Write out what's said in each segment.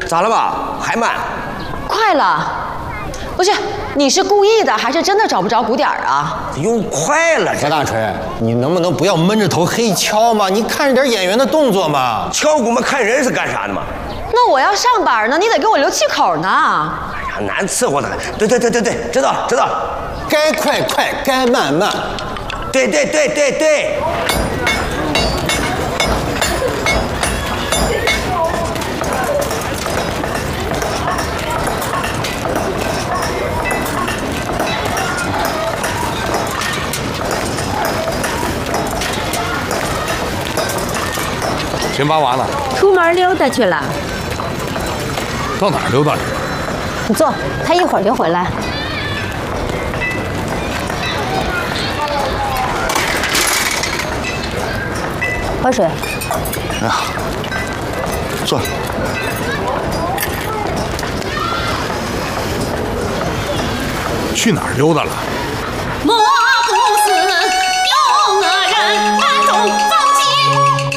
咋了吧？还慢？ 快了。不是，你是故意的，还是真的找不着鼓点啊？ 又快了， 何大锤，你能不能不要闷着头黑敲嘛？你看着点演员的动作嘛。 敲鼓嘛，看人是干啥的嘛？ 那我要上班呢，你得给我留气口呢。 哎呀，难伺候的很。对，知道了。 该快快，该慢慢。 对。 巡拔完了， 出门溜达去了。 到哪儿溜达去？ 你坐，他一会儿就回来。喝水。 哎呀，坐。 去哪儿溜达了？ 莫不是有恶人暗中走进？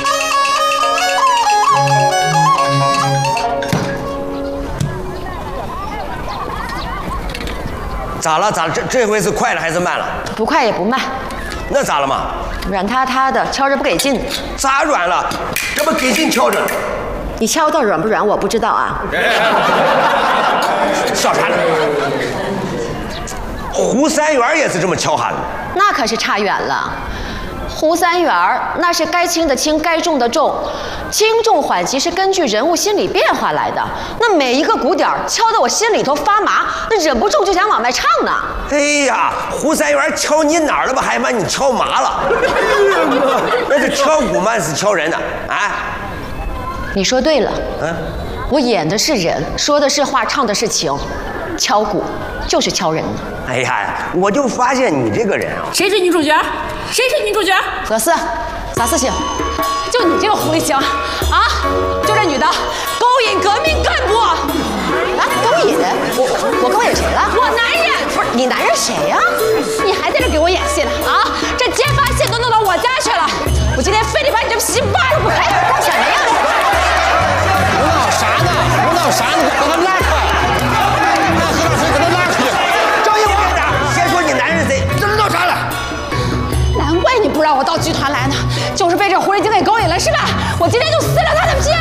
咋了？这回是快了还是慢了？ 不快也不慢。 那咋了嘛？ 软塌塌的，敲着不给劲。 咋软了？这不给劲敲着。 你敲到软不软我不知道啊。 笑啥呢？胡三元也是这么敲哈的。 那可是差远了。胡三元那是该轻的轻，该重的重，轻重缓急是根据人物心理变化来的。那每一个鼓点敲得我心里头发麻，那忍不住就想往外唱呢。 哎呀，胡三元敲你哪儿了吧？还把你敲麻了。那是敲鼓慢是敲人的啊？ 你说对了，我演的是人，说的是话，唱的是情，敲鼓就是敲人的。 哎呀，我就发现你这个人啊， 谁是女主角？谁是女主角？ 何四，啥事情？ 就你这个狐狸精啊！就这女的勾引革命干部啊！ 勾引？我勾引谁了？ 我男人不是你男人谁呀？ 你还在这给我演戏呢啊！这揭发信都弄到我家去了，我今天非得把你这皮扒了不可！ 干什么呀？ 胡闹啥呢？给他拉开！让何大锤给他拉出去！ 张一华，先说你男人谁？这闹啥了？ 难怪你不让我到剧团来呢，就是被这狐狸精给勾引了是吧？我今天就撕了他的皮！